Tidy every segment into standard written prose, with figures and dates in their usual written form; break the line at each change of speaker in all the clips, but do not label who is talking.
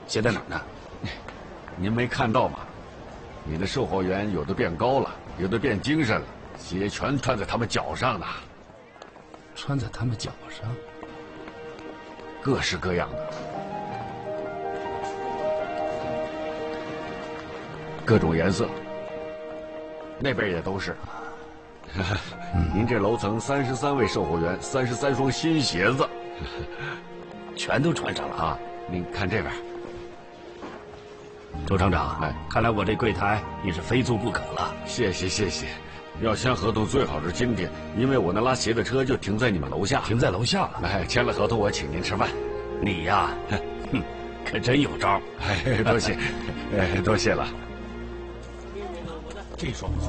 鞋在哪儿呢？
您没看到吗？你的售货员有的变高了，有的变精神了，鞋全穿在他们脚上呢。
穿在他们脚上，
各式各样的，各种颜色。那边也都是。您这楼层33位售货员，33双新鞋子，
全都穿上了
啊！您看这边。
周厂长，
哎，
看来我这柜台你是非做不可了。
谢谢谢谢，要签合同最好是今天，因为我那拉鞋的车就停在你们楼下。
停在楼下了。
哎，签了合同我请您吃饭。
你呀，哼，可真有招。
哎，多谢，哎，多谢了。
这双。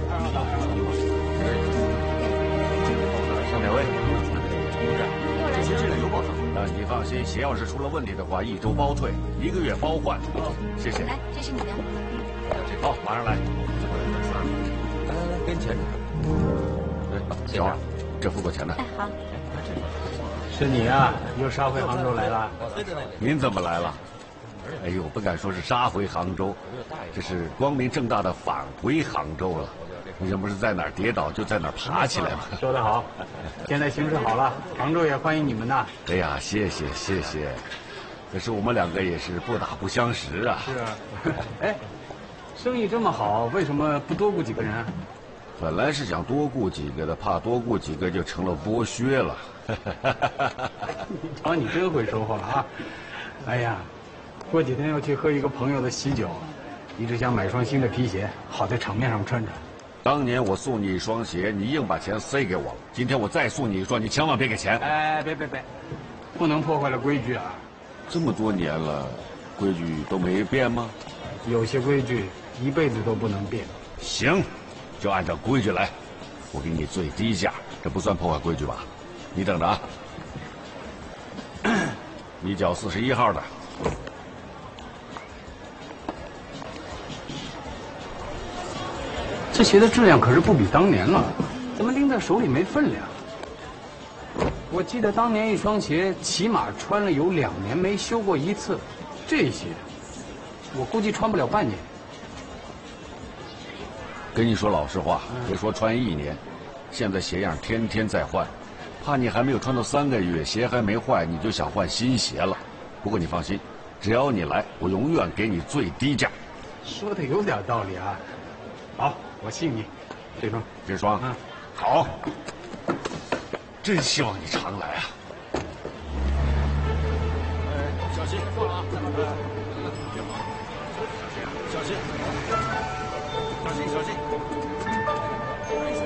两位，这些质量有保障。你放心，鞋要是出了问题的话1周包退，1个月包换。谢谢。
来，这是你的。
好，马上来。
来，跟前。
小二，这付过钱呢。
哎，好。
是你啊，又杀回杭州来了？
您怎么来了？哎呦，不敢说是杀回杭州，这是光明正大的返回杭州了。人不是在哪儿跌倒就在哪儿爬起来吗？
说得好，现在形势好了，杭州也欢迎你们呐。
哎呀，谢谢谢谢，可是我们两个也是不打不相识啊。
是啊，哎，生意这么好，为什么不多雇几个人啊？
本来是想多雇几个的，怕多雇几个就成了剥削了。
瞧你真会说话啊！哎呀，过几天要去喝一个朋友的喜酒，一直想买双新的皮鞋，好在场面上穿穿。
当年我送你一双鞋，你硬把钱塞给我了。今天我再送你一双，你千万别给钱。
哎，别，不能破坏了规矩啊！
这么多年了，规矩都没变吗？
有些规矩一辈子都不能变。
行，就按照规矩来。我给你最低价，这不算破坏规矩吧？你等着啊。你脚41号的。
这鞋的质量可是不比当年了，怎么拎在手里没分量？我记得当年一双鞋起码穿了有2年没修过一次，这些我估计穿不了半年。
跟你说老实话，别说穿1年，现在鞋样天天在换，怕你还没有穿到3个月，鞋还没坏，你就想换新鞋了。不过你放心，只要你来，我永远给你最低价。
说的有点道理啊。好，我信你。这双，
好，真希望你常来啊。小心，过了啊！小心，小心，小心。